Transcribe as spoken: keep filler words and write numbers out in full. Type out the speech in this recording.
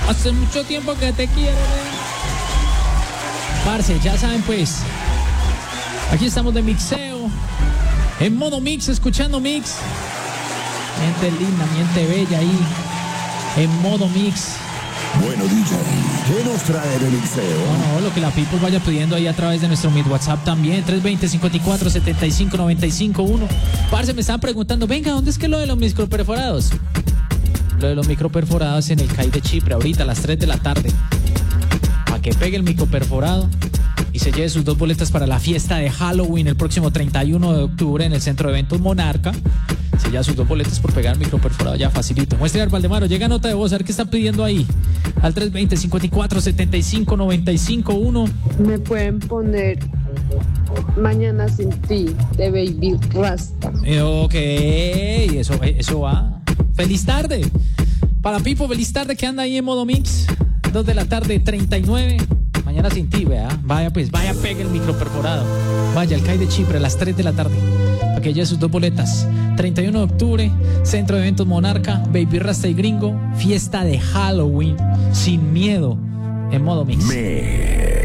Hace mucho tiempo que te quiero, ¿eh? Parce, ya saben pues. Aquí estamos de mixeo. En modo mix, escuchando mix. Gente linda, gente bella ahí. En modo mix. Bueno, D J, ¿qué nos trae de mixeo? No, no, lo que la people vaya pidiendo ahí a través de nuestro mid WhatsApp también. tres dos cero, cinco cuatro, siete cinco, nueve cinco uno. Parce, me estaban preguntando, venga, ¿dónde es que lo de los microperforados? Lo de los microperforados en el C A I de Chipre, ahorita a las tres de la tarde. Para que pegue el microperforado y se lleve sus dos boletas para la fiesta de Halloween el próximo treinta y uno de octubre en el Centro de Eventos Monarca. Se lleva sus dos boletas por pegar el microperforado, ya facilito. Muestre al Valdemaro, llega nota de voz, a ver qué están pidiendo ahí. Al tres dos cero, cinco cuatro, siete cinco, nueve cinco uno. Me pueden poner Mañana sin ti de Baby Rasta. Eh, ok, eso, eso va. Feliz tarde. Para Pipo, feliz tarde que anda ahí en modo mix. dos de la tarde, treinta y nueve. Mañana sin ti, vea. Vaya pues, vaya, pegue el microperforado. Vaya, al C A I de Chipre a las tres de la tarde. Para que lleve sus dos boletas. treinta y uno de octubre, Centro de Eventos Monarca, Baby Rasta y Gringo. Fiesta de Halloween. Sin miedo. En modo mix. Me.